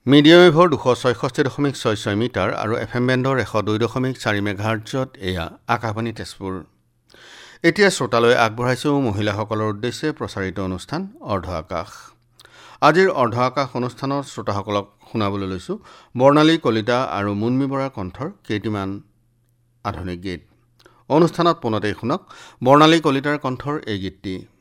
Medium ৱেভৰ 266.66 metre আৰু FM বেণ্ডৰ 102.4 মেগাহাৰ্টজত এয়া আকাশবাণী তেজপুৰ। এতিয়া শ্ৰোতালৈ আগবঢ়াইছোঁ মহিলাসকলৰ উদ্দেশ্যে প্ৰচাৰিত অনুষ্ঠান অৰ্ধ আকাশ। আজিৰ অৰ্ধ আকাশ অনুষ্ঠানত শ্ৰোতাসকলক শুনাবলৈ লৈছোঁ বৰ্ণালী কলিতা আৰু মুনমী বৰাৰ কণ্ঠৰ কেইটিমান আধুনিক গীত। অনুষ্ঠানত পোনতেই শুনক বৰ্ণালী কলিতাৰ কণ্ঠৰ এই গীতটি।